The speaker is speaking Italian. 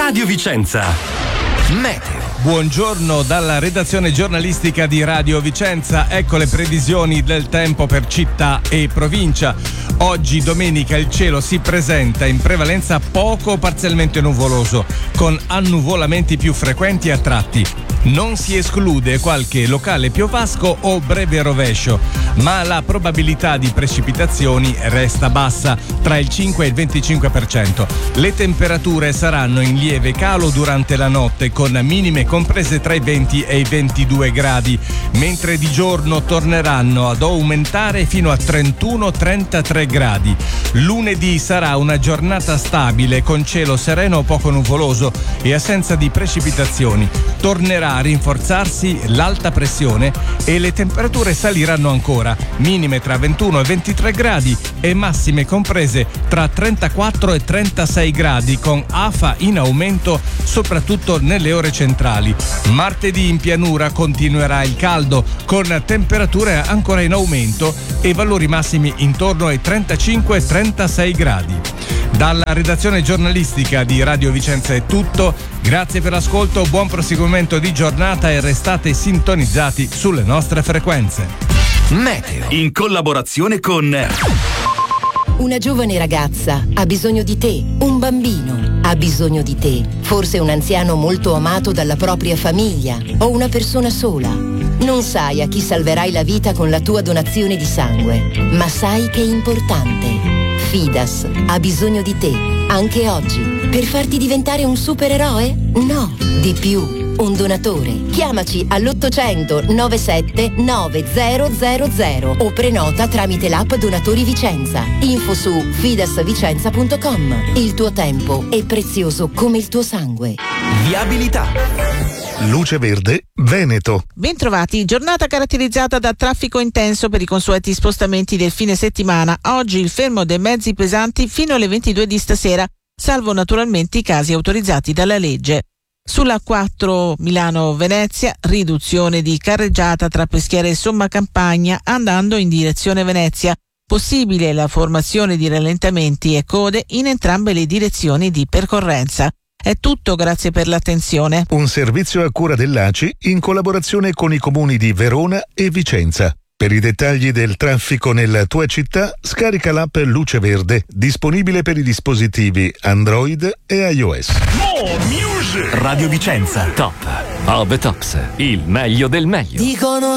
Radio Vicenza. Meteo. Buongiorno dalla redazione giornalistica di Radio Vicenza. Ecco le previsioni del tempo per città e provincia. Oggi domenica il cielo si presenta in prevalenza poco o parzialmente nuvoloso, con annuvolamenti più frequenti a tratti. Non si esclude qualche locale piovasco o breve rovescio, ma la probabilità di precipitazioni resta bassa, tra il 5 e il 25%. Le temperature saranno in lieve calo durante la notte, con minime comprese tra i 20 e i 22 gradi, mentre di giorno torneranno ad aumentare fino a 31-33 gradi. Lunedì sarà una giornata stabile, con cielo sereno o poco nuvoloso e assenza di precipitazioni. Tornerà a rinforzarsi l'alta pressione e le temperature saliranno ancora, minime tra 21 e 23 gradi e massime comprese tra 34 e 36 gradi, con afa in aumento soprattutto nelle ore centrali. Martedì in pianura continuerà il caldo, con temperature ancora in aumento e valori massimi intorno ai 35 e 36 gradi. Dalla redazione giornalistica di Radio Vicenza è tutto. Grazie per l'ascolto, buon proseguimento di giornata e restate sintonizzati sulle nostre frequenze. Meteo, in collaborazione con... Una giovane ragazza ha bisogno di te, un bambino ha bisogno di te, forse un anziano molto amato dalla propria famiglia o una persona sola. Non sai a chi salverai la vita con la tua donazione di sangue, ma sai che è importante. Fidas ha bisogno di te, anche oggi, per farti diventare un supereroe? No, di più. Un donatore. Chiamaci all'800 97 9000 o prenota tramite l'app Donatori Vicenza. Info su fidasvicenza.com. Il tuo tempo è prezioso come il tuo sangue. Viabilità. Luce Verde, Veneto. Bentrovati, giornata caratterizzata da traffico intenso per i consueti spostamenti del fine settimana. Oggi il fermo dei mezzi pesanti fino alle 22 di stasera, salvo naturalmente i casi autorizzati dalla legge. Sulla 4 Milano-Venezia, riduzione di carreggiata tra Peschiera e Somma Campagna andando in direzione Venezia. Possibile la formazione di rallentamenti e code in entrambe le direzioni di percorrenza. È tutto, grazie per l'attenzione. Un servizio a cura dell'ACI in collaborazione con i comuni di Verona e Vicenza. Per i dettagli del traffico nella tua città, scarica l'app Luce Verde, disponibile per i dispositivi Android e iOS. Radio Vicenza, top of the tops, il meglio del meglio. Dicono